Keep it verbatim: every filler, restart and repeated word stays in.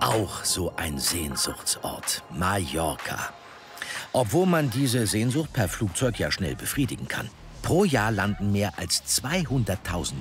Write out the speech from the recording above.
auch so ein Sehnsuchtsort, Mallorca. Obwohl man diese Sehnsucht per Flugzeug ja schnell befriedigen kann. Pro Jahr landen mehr als zweihunderttausend